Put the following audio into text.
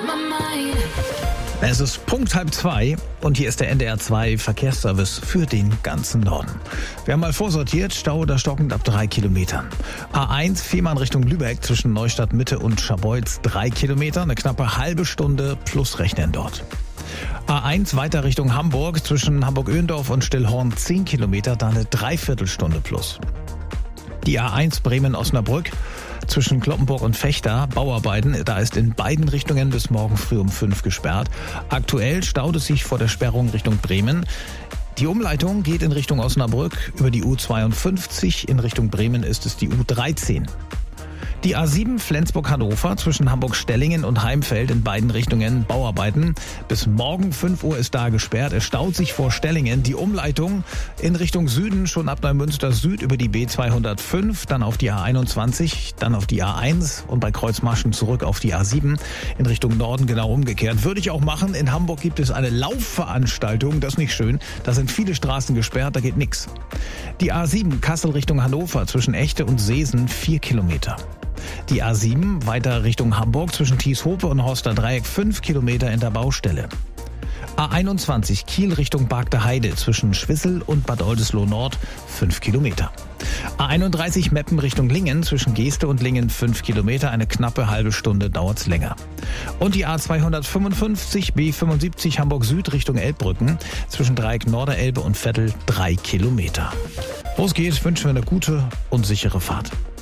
Es ist Punkt 1:30 und hier ist der NDR 2 Verkehrsservice für den ganzen Norden. Wir haben mal vorsortiert, Stau oder stockend ab 3 Kilometern. A1 Fehmarn Richtung Lübeck zwischen Neustadt Mitte und Scharbeutz 3 Kilometer, eine knappe halbe Stunde plus Rechnen dort. A1 weiter Richtung Hamburg zwischen Hamburg-Öhendorf und Stillhorn 10 Kilometer, da eine Dreiviertelstunde plus. Die A1 Bremen-Osnabrück zwischen Cloppenburg und Vechta, Bauarbeiten, da ist in beiden Richtungen bis morgen früh um 5 gesperrt. Aktuell staut es sich vor der Sperrung Richtung Bremen. Die Umleitung geht in Richtung Osnabrück über die U52, in Richtung Bremen ist es die U13. Die A7 Flensburg-Hannover zwischen Hamburg-Stellingen und Heimfeld in beiden Richtungen Bauarbeiten. Bis morgen 5 Uhr ist da gesperrt. Es staut sich vor Stellingen. Die Umleitung in Richtung Süden schon ab Neumünster Süd über die B205, dann auf die A21, dann auf die A1 und bei Kreuzmarschen zurück auf die A7. In Richtung Norden genau umgekehrt. Würde ich auch machen. In Hamburg gibt es eine Laufveranstaltung. Das ist nicht schön. Da sind viele Straßen gesperrt. Da geht nichts. Die A7 Kassel Richtung Hannover zwischen Echte und Seesen 4 Kilometer. Die A7 weiter Richtung Hamburg zwischen Thieshope und Horster Dreieck 5 Kilometer in der Baustelle. A21 Kiel Richtung Bargter Heide zwischen Schwissel und Bad Oldesloe Nord 5 Kilometer. A31 Meppen Richtung Lingen zwischen Geeste und Lingen 5 Kilometer, eine knappe halbe Stunde dauert's länger. Und die A255 B75 Hamburg Süd Richtung Elbbrücken zwischen Dreieck Norderelbe und Vettel 3 Kilometer. Los geht's, wünschen wir eine gute und sichere Fahrt.